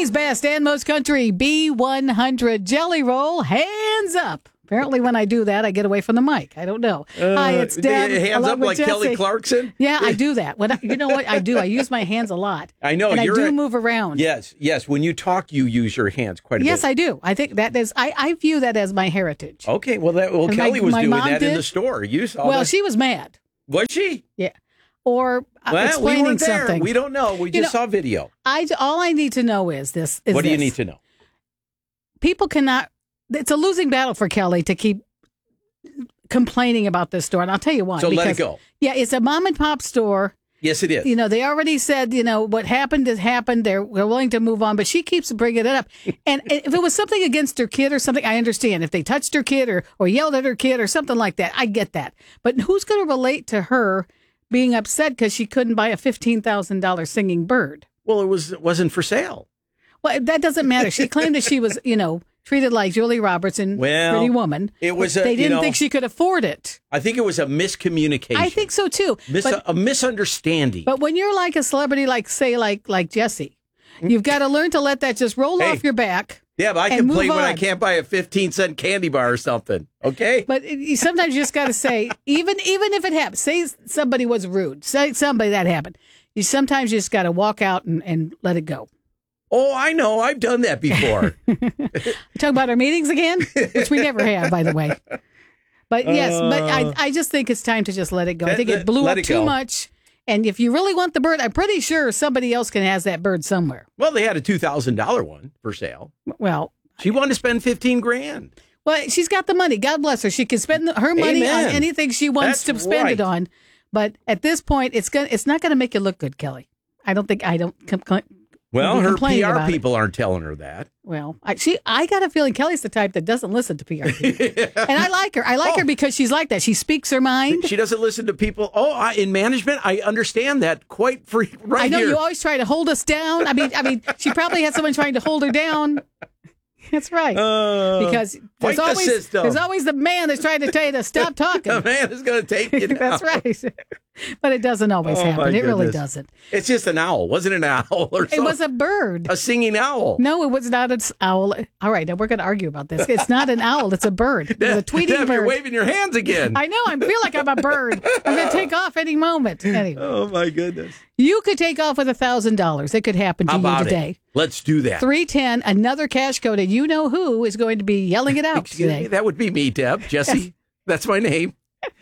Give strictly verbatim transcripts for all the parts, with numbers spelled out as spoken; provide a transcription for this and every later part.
Today's best and most country B one hundred Jelly Roll. Hands up. Apparently, when I do that, I get away from the mic. I don't know. Uh, Hi, it's Deb. Hands up like Jesse. Kelly Clarkson? Yeah, I do that. When I, you know what I do? I use my hands a lot. I know. And you're I do a, move around. Yes, yes. When you talk, you use your hands quite a yes, bit. Yes, I do. I think that is, I, I view that as my heritage. Okay, well, that, well And Kelly my, was my doing mom that did. in the store. You saw Well, that. she was mad. Was she? Yeah. Or uh, well, explaining we weren't there. something. We don't know. We You just know, saw video. I, all I need to know is this. Is what do you this. need to know? People cannot, it's a losing battle for Kelly to keep complaining about this store. And I'll tell you why. So because, let it go. Yeah, it's a mom and pop store. Yes, it is. You know, they already said, you know, what happened has happened. They're, they're willing to move on, but she keeps bringing it up. And if it was something against her kid or something, I understand. If they touched her kid or, or yelled at her kid or something like that, I get that. But who's going to relate to her being upset because she couldn't buy a fifteen thousand dollars singing bird? Well, it, was, it wasn't for sale. Well, that doesn't matter. She claimed that she was, you know, treated like Julie Roberts in well, Pretty Woman. It was. A, they didn't you know, think she could afford it. I think it was a miscommunication. I think so too. Mis- but, a misunderstanding. But when you're like a celebrity, like say, like like Jesse, you've got to learn to let that just roll Hey. off your back. Yeah, but I and complain move when I on. can't buy a fifteen cent candy bar or something. Okay. But it- sometimes you just got to say, even even if it happens, say somebody was rude, say somebody that happened. You sometimes you just got to walk out and, and let it go. Oh, I know. I've done that before. Talking about our meetings again, which we never have, by the way. But yes, uh, but I, I just think it's time to just let it go. I think it blew up it too go. much. And if you really want the bird, I'm pretty sure somebody else can has that bird somewhere. Well, they had a two thousand dollars one for sale. Well, she wanted to spend fifteen grand. Well, she's got the money. God bless her. She can spend her money Amen. on anything she wants That's to spend right. it on. But at this point, it's gonna it's not going to make you look good, Kelly. I don't think I don't. Com- Well, her P R about people it. aren't telling her that. Well, I, she, I got a feeling Kelly's the type that doesn't listen to P R people. And I like her. I like Oh. her because she's like that. She speaks her mind. She doesn't listen to people. Oh, I, in management, I understand that quite free right I know here. you always try to hold us down. I mean, I mean, she probably had someone trying to hold her down. That's right. Uh, because there's the always system. there's always the man that's trying to tell you to stop talking. The man is going to take you down. That's right. But it doesn't always Oh, happen. my It really goodness. doesn't. It's just an owl. Wasn't it an owl or something? It was a bird. A singing owl. No, it was not an owl. All right, now we're going to argue about this. It's not an owl. It's a bird. It's a tweeting Deb, bird. You're waving your hands again. I know. I feel like I'm a bird. I'm going to take off any moment. Anyway, Oh, my goodness. you could take off with a thousand dollars. It could happen to How you about today. it? Let's do that. three ten, another cash code, and you know who is going to be yelling it out Excuse today. me, that would be me, Deb. Jesse. That's my name.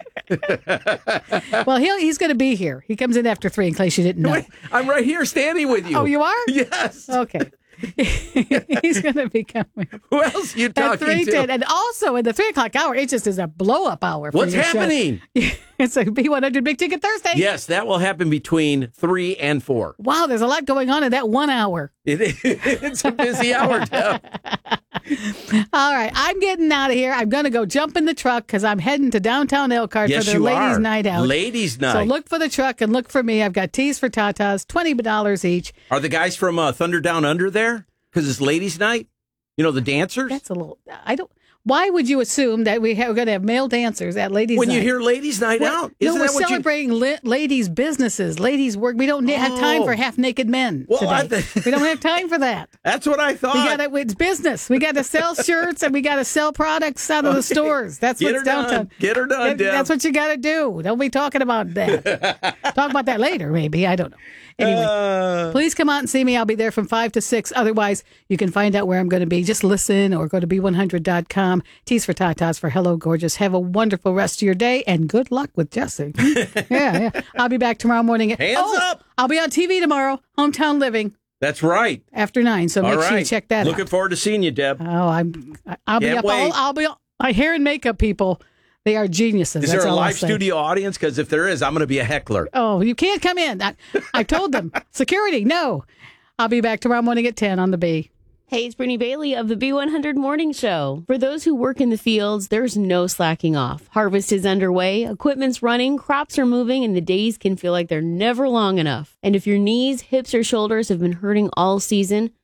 Well, he'll, he's going to be here. He comes in after three, in case you didn't know. Wait, I'm right here standing with you. Oh, you are? Yes. Okay. He's going to be coming Who else are you at talking three ten, to? and also in the three o'clock hour, it just is a blow up hour. For What's your show. happening? It's a B one hundred Big Ticket Thursday. Yes, that will happen between three and four. Wow, there's a lot going on in that one hour. It, it's a busy hour, Deb. All right, I'm getting out of here. I'm going to go jump in the truck because I'm heading to downtown Elkhart Yes, for their you ladies' are. night out. Ladies' night. So look for the truck and look for me. I've got teas for tatas, twenty dollars each. Are the guys from uh, Thunder Down Under there? Because it's ladies' night? You know, the dancers? That's a little, I don't, why would you assume that we have, we're going to have male dancers at ladies' when night? you hear ladies' night Well, out. Isn't no, we're that what celebrating li- ladies' businesses, ladies' work. We don't ne- have time Oh. for half-naked men Well, I today. th- We don't have time for that. you... That's what I thought. We got to, it's business. We got to sell shirts and we got to sell products out of the stores. That's Get what's her downtown. done. Get her done, That- Deb. That's what you got to do. Don't be talking about that. Talk about that later, maybe. I don't know. Anyway, Uh, please come out and see me. I'll be there from five to six. Otherwise, you can find out where I'm going to be. Just listen or go to B one hundred dot com. T's for Tatas for Hello Gorgeous. Have a wonderful rest of your day and good luck with Jesse. yeah, yeah. I'll be back tomorrow morning. Hands oh, up. I'll be on T V tomorrow, Hometown Living, That's right. after nine. So make All sure you right. check that Looking out. forward to seeing you, Deb. Oh, I'm. I'll be Can't up. wait. All, I'll be. My hair and makeup people. They are geniuses. Is That's there a all I'll live say. studio audience? Because if there is, I'm going to be a heckler. Oh, you can't come in. I, I told them. Security, no. I'll be back tomorrow morning at ten on the B. Hey, it's Brittany Bailey of the B one hundred Morning Show. For those who work in the fields, there's no slacking off. Harvest is underway, equipment's running, crops are moving, and the days can feel like they're never long enough. And if your knees, hips, or shoulders have been hurting all season,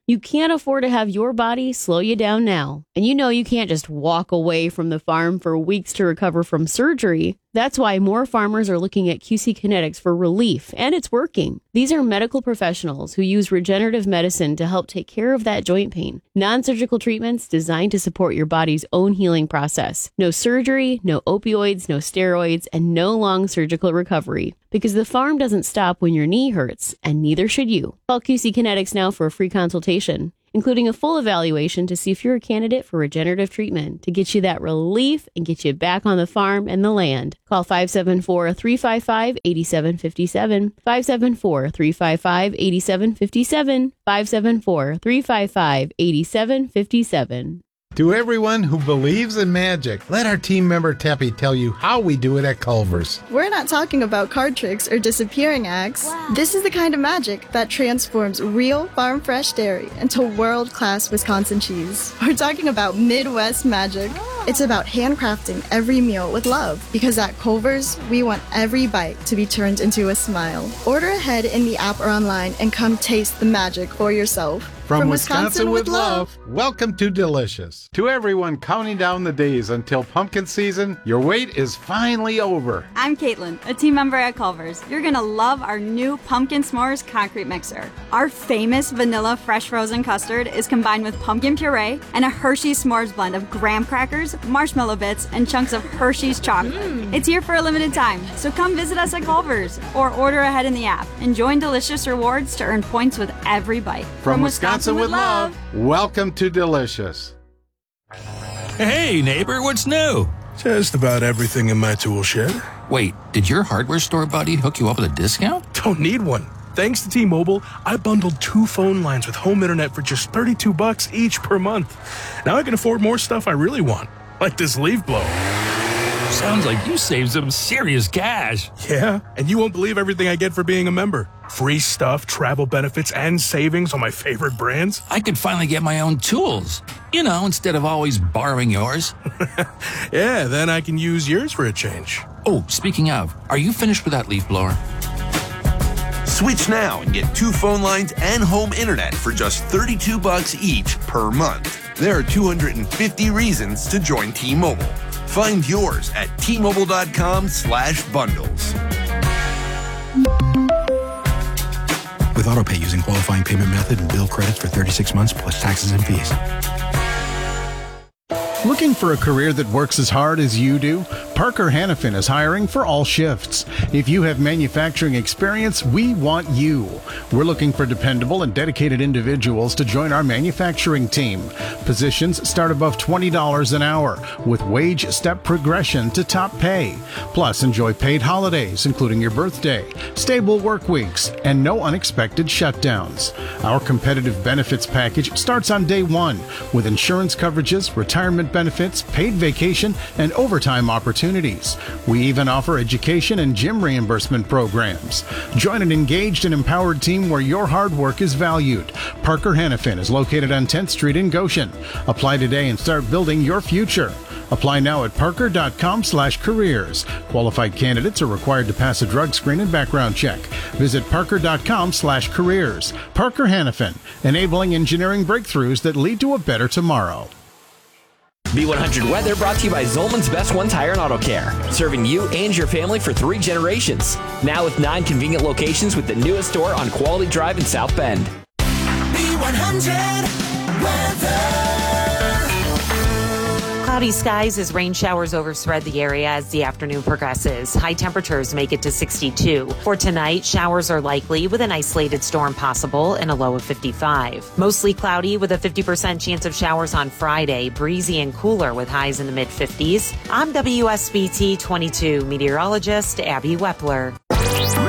You can't afford to have your body slow you down now. And you know you can't just walk away from the farm for weeks to recover from surgery. That's why more farmers are looking at Q C Kinetics for relief, and it's working. These are medical professionals who use regenerative medicine to help take care of that joint pain. Non-surgical treatments designed to support your body's own healing process. No surgery, no opioids, no steroids, and no long surgical recovery. Because the farm doesn't stop when your knee hurts, and neither should you. Call Q C Kinetics now for a free consultation, including a full evaluation to see if you're a candidate for regenerative treatment to get you that relief and get you back on the farm and the land. Call five seven four, three five five, eight seven five seven, five seven four, three five five, eight seven five seven, five seven four, three five five, eight seven five seven. To everyone who believes in magic, let our team member Teppy tell you how we do it at Culver's. We're not talking about card tricks or disappearing acts. Wow. This is the kind of magic that transforms real farm-fresh dairy into world-class Wisconsin cheese. We're talking about Midwest magic. Oh. It's about handcrafting every meal with love, because at Culver's, we want every bite to be turned into a smile. Order ahead in the app or online and come taste the magic for yourself. From, From Wisconsin, Wisconsin with love, welcome to Delicious. To everyone counting down the days until pumpkin season, your wait is finally over. I'm Caitlin, a team member at Culver's. You're going to love our new Pumpkin S'mores concrete mixer. Our famous vanilla fresh frozen custard is combined with pumpkin puree and a Hershey's S'mores blend of graham crackers, marshmallow bits, and chunks of Hershey's chocolate. Mm. It's here for a limited time, so come visit us at Culver's or order ahead in the app and join Delicious Rewards to earn points with every bite. From, From Wisconsin, Wisconsin with love. Welcome to Delicious. Hey, neighbor, what's new? Just about everything in my tool shed. Wait, did your hardware store buddy hook you up with a discount? Don't need one. Thanks to T-Mobile, I bundled two phone lines with home internet for just thirty-two bucks each per month. Now I can afford more stuff I really want, like this leaf blower. Sounds like you saved some serious cash. Yeah, and you won't believe everything I get for being a member. Free stuff, travel benefits, and savings on my favorite brands. I could finally get my own tools, you know, instead of always borrowing yours. Yeah, then I can use yours for a change. Oh, speaking of, are you finished with that leaf blower? Switch now and get two phone lines and home internet for just thirty-two bucks each per month. There are two hundred fifty reasons to join T-Mobile. Find yours at T-Mobile.com slash bundles. With AutoPay using qualifying payment method and bill credits for thirty-six months plus taxes and fees. Looking for a career that works as hard as you do? Parker Hannifin is hiring for all shifts. If you have manufacturing experience, we want you. We're looking for dependable and dedicated individuals to join our manufacturing team. Positions start above twenty dollars an hour with wage step progression to top pay. Plus, enjoy paid holidays, including your birthday, stable work weeks, and no unexpected shutdowns. Our competitive benefits package starts on day one with insurance coverages, retirement benefits, paid vacation, and overtime opportunities. We even offer education and gym reimbursement programs. Join an engaged and empowered team where your hard work is valued. Parker Hannifin is located on tenth Street in Goshen. Apply today and start building your future. Apply now at parker.com slash careers. Qualified candidates are required to pass a drug screen and background check. Visit parker.com slash careers. Parker Hannifin, enabling engineering breakthroughs that lead to a better tomorrow. B one hundred Weather brought to you by Zolman's Best One Tire and Auto Care, serving you and your family for three generations. Now with nine convenient locations with the newest store on Quality Drive in South Bend. B one hundred Weather. Cloudy skies as rain showers overspread the area as the afternoon progresses. High temperatures make it to sixty-two. For tonight, showers are likely with an isolated storm possible and a low of fifty-five. Mostly cloudy with a fifty percent chance of showers on Friday. Breezy and cooler with highs in the mid fifties. I'm W S B T twenty-two meteorologist Abby Wepler.